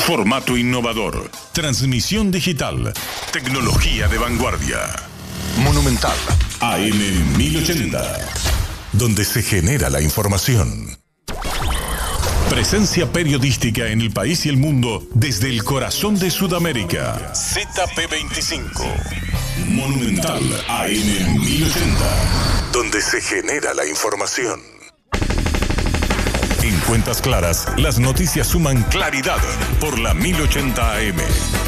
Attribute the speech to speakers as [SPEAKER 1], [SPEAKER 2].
[SPEAKER 1] Formato innovador. Transmisión digital. Tecnología de vanguardia. Monumental. AM 1080. Donde se genera la información. Presencia periodística en el país y el mundo desde el corazón de Sudamérica. ZP25. Monumental AM 1080. Donde se genera la información. En Cuentas Claras, las noticias suman claridad por la 1080 AM.